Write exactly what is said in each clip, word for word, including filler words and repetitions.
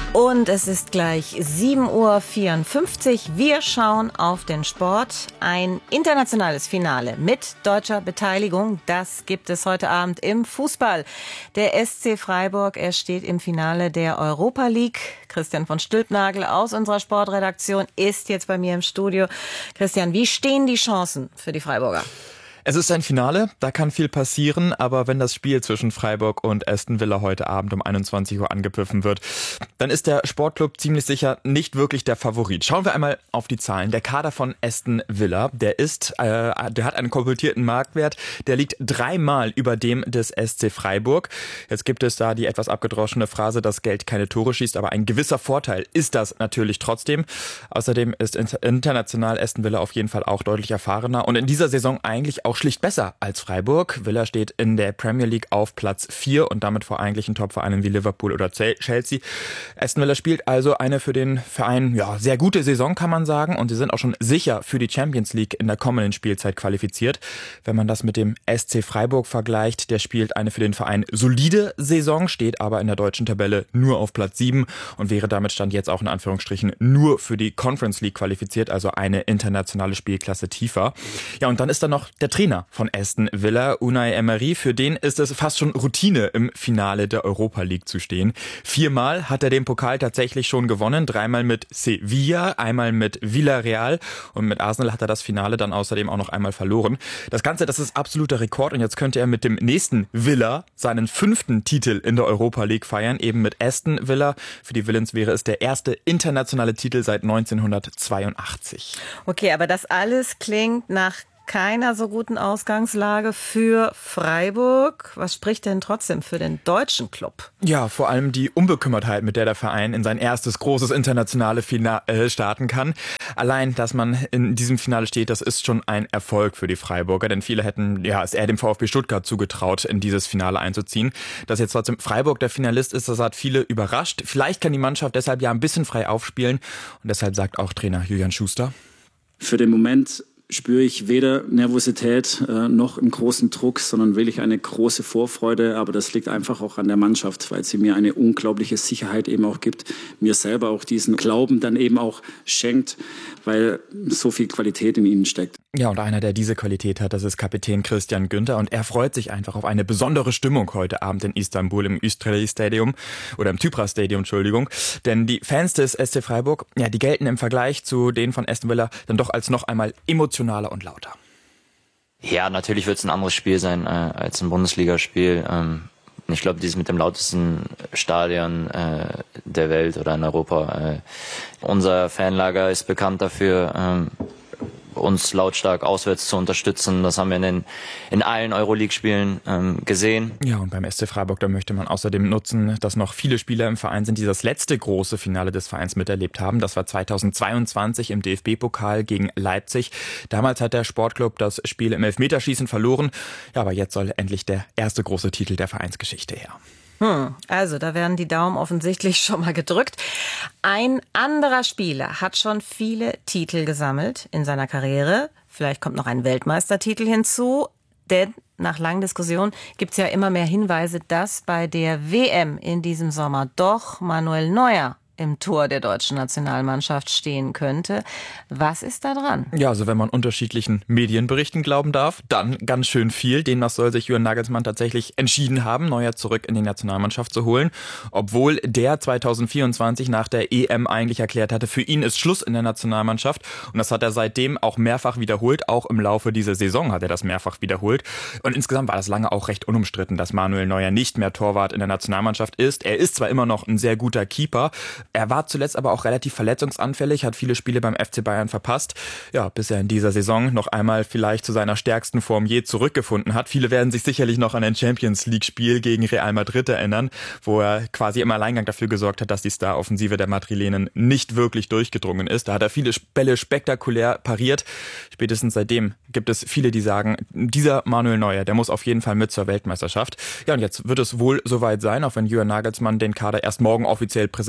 Und es ist gleich sieben Uhr vierundfünfzig. Wir schauen auf den Sport. Ein internationales Finale mit deutscher Beteiligung. Das gibt es heute Abend im Fußball. Der S C Freiburg, er steht im Finale der Europa League. Christian von Stülpnagel aus unserer Sportredaktion ist jetzt bei mir im Studio. Christian, wie stehen die Chancen für die Freiburger? Es ist ein Finale, da kann viel passieren, aber wenn das Spiel zwischen Freiburg und Aston Villa heute Abend um einundzwanzig Uhr angepfiffen wird, dann ist der Sportclub ziemlich sicher nicht wirklich der Favorit. Schauen wir einmal auf die Zahlen. Der Kader von Aston Villa, der ist, äh, der hat einen kolportierten Marktwert, der liegt dreimal über dem des S C Freiburg. Jetzt gibt es da die etwas abgedroschene Phrase, dass Geld keine Tore schießt, aber ein gewisser Vorteil ist das natürlich trotzdem. Außerdem ist international Aston Villa auf jeden Fall auch deutlich erfahrener und in dieser Saison eigentlich auch auch schlicht besser als Freiburg. Villa steht in der Premier League auf Platz vier und damit vor eigentlichen Topvereinen wie Liverpool oder Chelsea. Aston Villa spielt also eine für den Verein ja sehr gute Saison, kann man sagen. Und sie sind auch schon sicher für die Champions League in der kommenden Spielzeit qualifiziert. Wenn man das mit dem S C Freiburg vergleicht, der spielt eine für den Verein solide Saison, steht aber in der deutschen Tabelle nur auf Platz sieben und wäre damit Stand jetzt auch in Anführungsstrichen nur für die Conference League qualifiziert, also eine internationale Spielklasse tiefer. Ja, und dann ist da noch der Trainer von Aston Villa, Unai Emery, für den ist es fast schon Routine, im Finale der Europa League zu stehen. Viermal hat er den Pokal tatsächlich schon gewonnen, dreimal mit Sevilla, einmal mit Villarreal und mit Arsenal hat er das Finale dann außerdem auch noch einmal verloren. Das Ganze, das ist absoluter Rekord und jetzt könnte er mit dem nächsten Villa seinen fünften Titel in der Europa League feiern, eben mit Aston Villa. Für die Villains wäre es der erste internationale Titel seit neunzehnhundertzweiundachtzig. Okay, aber das alles klingt nach keiner so guten Ausgangslage für Freiburg. Was spricht denn trotzdem für den deutschen Club? Ja, vor allem die Unbekümmertheit, mit der der Verein in sein erstes großes internationales Finale starten kann. Allein, dass man in diesem Finale steht, das ist schon ein Erfolg für die Freiburger, denn viele hätten ja es eher dem VfB Stuttgart zugetraut, in dieses Finale einzuziehen. Dass jetzt trotzdem Freiburg der Finalist ist, das hat viele überrascht. Vielleicht kann die Mannschaft deshalb ja ein bisschen frei aufspielen und deshalb sagt auch Trainer Julian Schuster: Für den Moment spüre ich weder Nervosität äh, noch einen großen Druck, sondern wirklich eine große Vorfreude. Aber das liegt einfach auch an der Mannschaft, weil sie mir eine unglaubliche Sicherheit eben auch gibt, mir selber auch diesen Glauben dann eben auch schenkt, weil so viel Qualität in ihnen steckt. Ja, und einer, der diese Qualität hat, das ist Kapitän Christian Günther und er freut sich einfach auf eine besondere Stimmung heute Abend in Istanbul im Üstreli Stadium oder im Tüpraş Stadium, Entschuldigung. Denn die Fans des S C Freiburg, ja, die gelten im Vergleich zu denen von Aston Villa dann doch als noch einmal emotionaler und lauter. Ja, natürlich wird es ein anderes Spiel sein äh, als ein Bundesligaspiel. Ähm, ich glaube, dieses mit dem lautesten Stadion äh, der Welt oder in Europa. Äh, unser Fanlager ist bekannt dafür, ähm, uns lautstark auswärts zu unterstützen. Das haben wir in, den, in allen Euroleague-Spielen ähm, gesehen. Ja, und beim S C Freiburg, da möchte man außerdem nutzen, dass noch viele Spieler im Verein sind, die das letzte große Finale des Vereins miterlebt haben. Das war zweitausendzweiundzwanzig im D F B-Pokal gegen Leipzig. Damals hat der Sportclub das Spiel im Elfmeterschießen verloren. Ja, aber jetzt soll endlich der erste große Titel der Vereinsgeschichte her. Hm, also da werden die Daumen offensichtlich schon mal gedrückt. Ein anderer Spieler hat schon viele Titel gesammelt in seiner Karriere. Vielleicht kommt noch ein Weltmeistertitel hinzu, denn nach langen Diskussionen gibt es ja immer mehr Hinweise, dass bei der W M in diesem Sommer doch Manuel Neuer im Tor der deutschen Nationalmannschaft stehen könnte. Was ist da dran? Ja, also wenn man unterschiedlichen Medienberichten glauben darf, dann ganz schön viel. Demnach soll sich Julian Nagelsmann tatsächlich entschieden haben, Neuer zurück in die Nationalmannschaft zu holen. Obwohl der zweitausendvierundzwanzig nach der E M eigentlich erklärt hatte, für ihn ist Schluss in der Nationalmannschaft. Und das hat er seitdem auch mehrfach wiederholt. Auch im Laufe dieser Saison hat er das mehrfach wiederholt. Und insgesamt war das lange auch recht unumstritten, dass Manuel Neuer nicht mehr Torwart in der Nationalmannschaft ist. Er ist zwar immer noch ein sehr guter Keeper, er war zuletzt aber auch relativ verletzungsanfällig, hat viele Spiele beim F C Bayern verpasst. Ja, bis er in dieser Saison noch einmal vielleicht zu seiner stärksten Form je zurückgefunden hat. Viele werden sich sicherlich noch an ein Champions-League-Spiel gegen Real Madrid erinnern, wo er quasi im Alleingang dafür gesorgt hat, dass die Star-Offensive der Madrilenen nicht wirklich durchgedrungen ist. Da hat er viele Bälle spektakulär pariert. Spätestens seitdem gibt es viele, die sagen, dieser Manuel Neuer, der muss auf jeden Fall mit zur Weltmeisterschaft. Ja, und jetzt wird es wohl soweit sein, auch wenn Julian Nagelsmann den Kader erst morgen offiziell präsentieren will.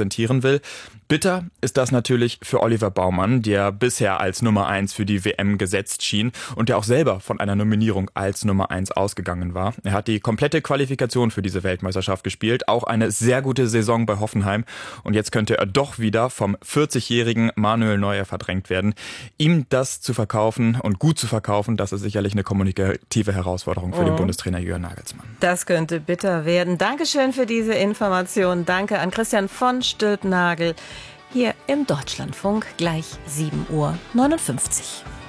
will. Bitter ist das natürlich für Oliver Baumann, der bisher als Nummer eins für die W M gesetzt schien und der auch selber von einer Nominierung als Nummer eins ausgegangen war. Er hat die komplette Qualifikation für diese Weltmeisterschaft gespielt, auch eine sehr gute Saison bei Hoffenheim. Und jetzt könnte er doch wieder vom vierzigjährigen Manuel Neuer verdrängt werden. Ihm das zu verkaufen und gut zu verkaufen, das ist sicherlich eine kommunikative Herausforderung für oh. den Bundestrainer Julian Nagelsmann. Das könnte bitter werden. Dankeschön für diese Information. Danke an Christian von Stülpnagel. Hier im Deutschlandfunk, gleich sieben Uhr neunundfünfzig.